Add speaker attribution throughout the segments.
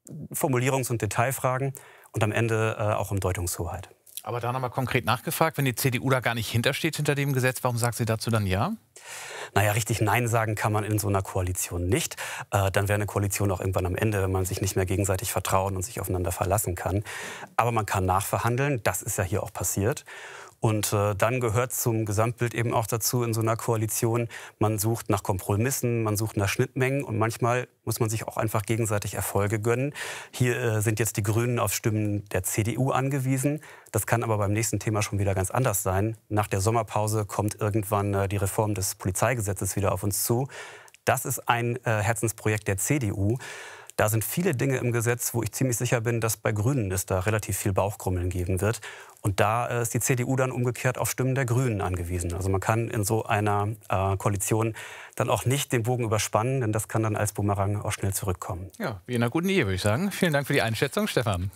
Speaker 1: Formulierungs- und Detailfragen und am Ende auch um Deutungshoheit.
Speaker 2: Aber da nochmal konkret nachgefragt, wenn die CDU da gar nicht hintersteht hinter dem Gesetz, warum sagt sie dazu dann ja?
Speaker 1: Naja, richtig Nein sagen kann man in so einer Koalition nicht. Dann wäre eine Koalition auch irgendwann am Ende, wenn man sich nicht mehr gegenseitig vertrauen und sich aufeinander verlassen kann. Aber man kann nachverhandeln, das ist ja hier auch passiert. Und dann gehört zum Gesamtbild eben auch dazu in so einer Koalition, man sucht nach Kompromissen, man sucht nach Schnittmengen und manchmal muss man sich auch einfach gegenseitig Erfolge gönnen. Hier sind jetzt die Grünen auf Stimmen der CDU angewiesen. Das kann aber beim nächsten Thema schon wieder ganz anders sein. Nach der Sommerpause kommt irgendwann die Reform des Polizeigesetzes wieder auf uns zu. Das ist ein Herzensprojekt der CDU. Da sind viele Dinge im Gesetz, wo ich ziemlich sicher bin, dass bei Grünen es da relativ viel Bauchgrummeln geben wird. Und da ist die CDU dann umgekehrt auf Stimmen der Grünen angewiesen. Also man kann in so einer Koalition dann auch nicht den Bogen überspannen, denn das kann dann als Bumerang auch schnell zurückkommen.
Speaker 2: Ja, wie in einer guten Ehe, würde ich sagen. Vielen Dank für die Einschätzung, Stefan.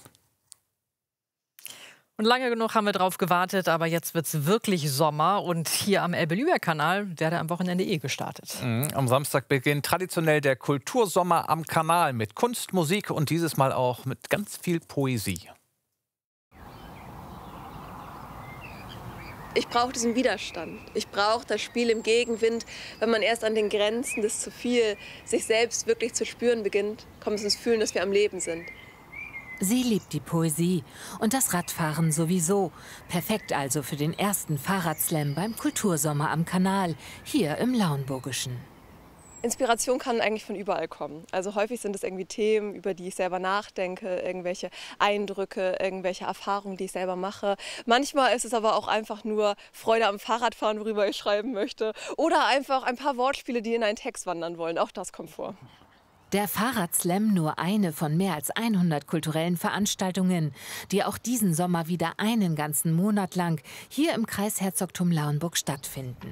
Speaker 3: Und lange genug haben wir drauf gewartet, aber jetzt wird es wirklich Sommer. Und hier am Elbe-Lübeck-Kanal werde am Wochenende gestartet.
Speaker 2: Am Samstag beginnt traditionell der Kultursommer am Kanal mit Kunst, Musik und dieses Mal auch mit ganz viel Poesie.
Speaker 4: Ich brauche diesen Widerstand. Ich brauche das Spiel im Gegenwind. Wenn man erst an den Grenzen des zu viel sich selbst wirklich zu spüren beginnt, kommt es ins Fühlen, dass wir am Leben sind.
Speaker 5: Sie liebt die Poesie und das Radfahren sowieso. Perfekt also für den ersten Fahrradslam beim Kultursommer am Kanal, hier im Lauenburgischen.
Speaker 4: Inspiration kann eigentlich von überall kommen. Also häufig sind es irgendwie Themen, über die ich selber nachdenke, irgendwelche Eindrücke, irgendwelche Erfahrungen, die ich selber mache. Manchmal ist es aber auch einfach nur Freude am Fahrradfahren, worüber ich schreiben möchte. Oder einfach ein paar Wortspiele, die in einen Text wandern wollen. Auch das kommt vor.
Speaker 5: Der Fahrradslam nur eine von mehr als 100 kulturellen Veranstaltungen, die auch diesen Sommer wieder einen ganzen Monat lang hier im Kreisherzogtum Lauenburg stattfinden.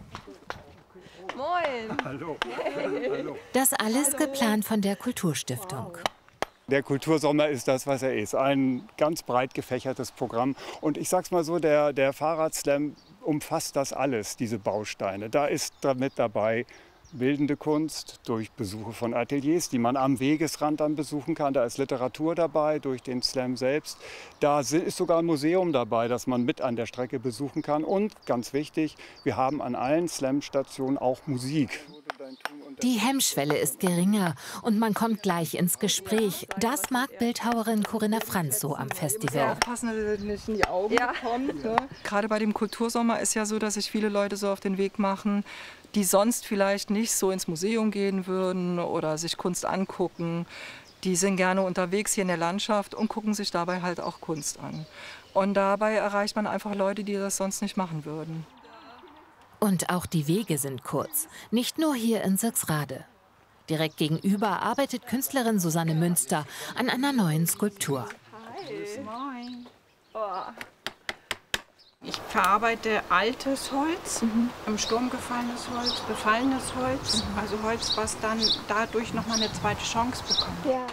Speaker 4: Moin!
Speaker 6: Hallo.
Speaker 4: Hey.
Speaker 5: Das alles geplant von der Kulturstiftung.
Speaker 6: Der Kultursommer ist das, was er ist. Ein ganz breit gefächertes Programm. Und ich sag's mal so, der Fahrradslam umfasst das alles, diese Bausteine. Da ist damit dabei bildende Kunst durch Besuche von Ateliers, die man am Wegesrand dann besuchen kann. Da ist Literatur dabei, durch den Slam selbst. Da ist sogar ein Museum dabei, das man mit an der Strecke besuchen kann. Und ganz wichtig, wir haben an allen Slam-Stationen auch Musik.
Speaker 5: Die Hemmschwelle ist geringer und man kommt gleich ins Gespräch. Das mag Bildhauerin Corinna Franz so am Festival.
Speaker 7: Aufpassen, dass es nicht in die Augen kommt. Ne? Gerade bei dem Kultursommer ist ja so, dass sich viele Leute so auf den Weg machen, die sonst vielleicht nicht so ins Museum gehen würden oder sich Kunst angucken. Die sind gerne unterwegs hier in der Landschaft und gucken sich dabei halt auch Kunst an. Und dabei erreicht man einfach Leute, die das sonst nicht machen würden.
Speaker 5: Und auch die Wege sind kurz, nicht nur hier in Sixrade. Direkt gegenüber arbeitet Künstlerin Susanne Münster an einer neuen Skulptur.
Speaker 8: Hi. Moin. Oh. Ich verarbeite altes Holz, im Sturm gefallenes Holz, befallenes Holz, also Holz, was dann dadurch noch mal eine zweite Chance bekommt.
Speaker 4: Ja.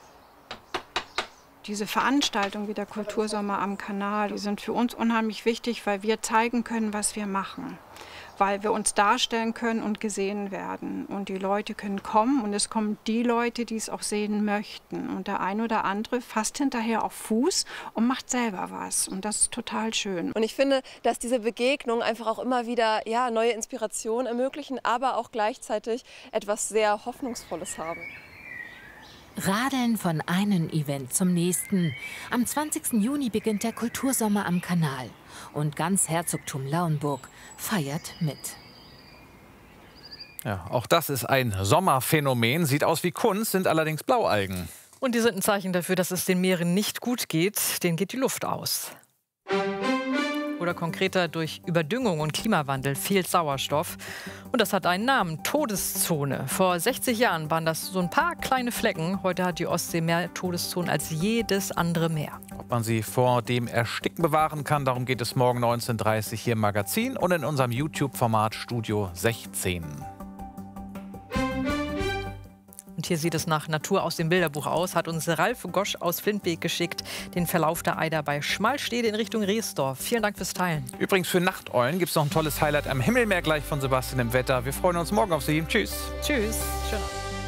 Speaker 8: Diese Veranstaltungen wie der Kultursommer am Kanal, die sind für uns unheimlich wichtig, weil wir zeigen können, was wir machen. Weil wir uns darstellen können und gesehen werden. Und die Leute können kommen und es kommen die Leute, die es auch sehen möchten. Und der ein oder andere fasst hinterher auf Fuß und macht selber was. Und das ist total schön.
Speaker 4: Und ich finde, dass diese Begegnungen einfach auch immer wieder neue Inspirationen ermöglichen, aber auch gleichzeitig etwas sehr Hoffnungsvolles haben.
Speaker 5: Radeln von einem Event zum nächsten. Am 20. Juni beginnt der Kultursommer am Kanal. Und ganz Herzogtum Lauenburg feiert mit.
Speaker 2: Ja, auch das ist ein Sommerphänomen. Sieht aus wie Kunst, sind allerdings Blaualgen.
Speaker 3: Und die sind ein Zeichen dafür, dass es den Meeren nicht gut geht. Denen geht die Luft aus. Oder konkreter, durch Überdüngung und Klimawandel fehlt Sauerstoff. Und das hat einen Namen, Todeszone. Vor 60 Jahren waren das so ein paar kleine Flecken. Heute hat die Ostsee mehr Todeszonen als jedes andere Meer.
Speaker 2: Ob man sie vor dem Ersticken bewahren kann, darum geht es morgen 19:30 Uhr hier im Magazin und in unserem YouTube-Format Studio 16.
Speaker 3: Und hier sieht es nach Natur aus dem Bilderbuch aus, hat uns Ralf Gosch aus Flintbeek geschickt, den Verlauf der Eider bei Schmalstede in Richtung Reesdorf. Vielen Dank fürs Teilen.
Speaker 2: Übrigens für Nachteulen gibt es noch ein tolles Highlight am Himmelmeer gleich von Sebastian im Wetter. Wir freuen uns morgen auf Sie. Tschüss.
Speaker 3: Tschüss. Schön.